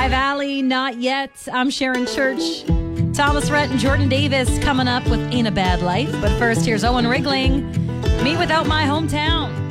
High Valley, Not Yet. I'm Sharon Church. Thomas Rhett and Jordan Davis coming up with Ain't a Bad Life. But first, here's Owen Rigling. Me Without My Hometown.